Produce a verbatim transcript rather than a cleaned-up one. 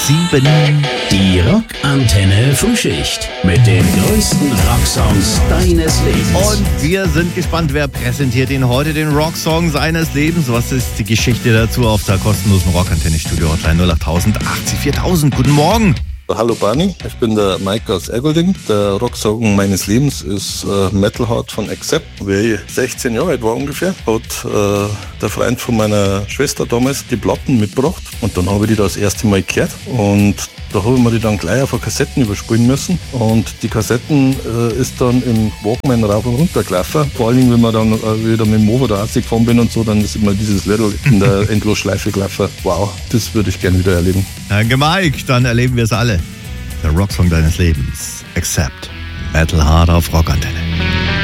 sieben. Die Rockantenne Frühschicht mit den größten Rocksongs deines Lebens. Und wir sind gespannt, wer präsentiert Ihnen heute den Rocksong seines Lebens. Was ist die Geschichte dazu auf der kostenlosen Rockantenne Studio Hotline null acht null null achtzig viertausend? Guten Morgen. Hallo Barney, ich bin der Mike aus Ergolding. Der Rocksong meines Lebens ist äh, Metal Heart von Accept. Wie ich sechzehn Jahre alt war ungefähr, hat äh, der Freund von meiner Schwester damals die Platten mitgebracht und dann habe ich die da das erste Mal gehört und da habe ich mir die dann gleich auf Kassetten überspielen müssen und die Kassetten äh, ist dann im Walkman rauf und runter gelaufen. Vor allem, wenn man dann äh, wieder mit dem Mofa da rausgefahren bin und so, dann ist immer dieses Little in der Endlosschleife gelaufen. Wow, das würde ich gerne wieder erleben. Danke Mike, dann erleben wir es alle. Der Rocksong deines Lebens. Accept. Metal Hard auf Rockantenne.